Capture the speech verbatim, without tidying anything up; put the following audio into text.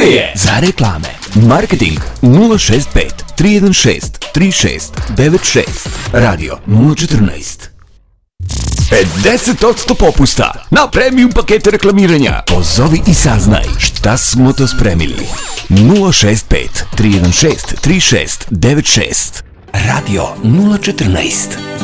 je za reklame. Marketing nula šest pet tri jedan šest tri šest devet šest. Radio nula četrnaest. pedeset posto popusta na premium pakete reklamiranja. Pozovi i saznaj šta smo to spremili. nula šest pet tri jedan šest tri šest devet šest. Radio nula četrnaest.